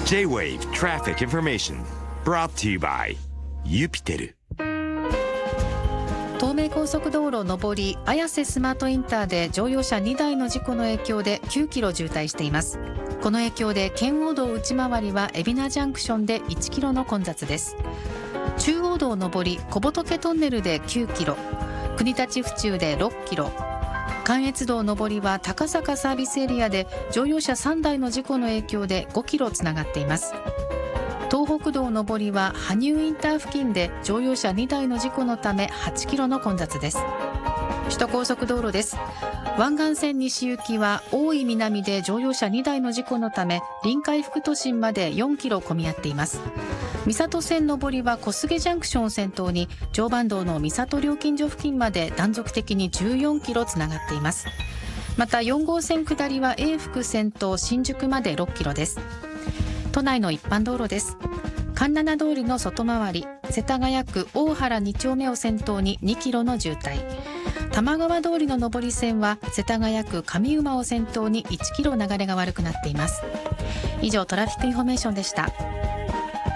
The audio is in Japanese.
J-Wave Traffic Information brought to you by ユピテル。 東名高速道路上り綾瀬スマートインターで乗用車2台の事故の影響で9キロ渋滞しています。この影響で圏央道内回りは海老名ジャンクションで1キロの混雑です。中央道上り小仏トンネルで9キロ、国立府中で6キロ、関越道上りは高坂サービスエリアで乗用車3台の事故の影響で5キロつながっています。東北道上りは羽生インター付近で乗用車2台の事故のため8キロの混雑です。首都高速道路です。湾岸線西行きは大井南で乗用車2台の事故のため臨海副都心まで4キロ混み合っています。三郷線上りは小菅ジャンクションを先頭に常磐道の三郷料金所付近まで断続的に14キロつながっています。また4号線下りは永福先頭新宿まで6キロです。都内の一般道路です。環七通りの外回り世田谷区大原2丁目を先頭に2キロの渋滞、玉川通りの上り線は世田谷区上馬を先頭に1キロ流れが悪くなっています。以上トラフィックインフォメーションでした。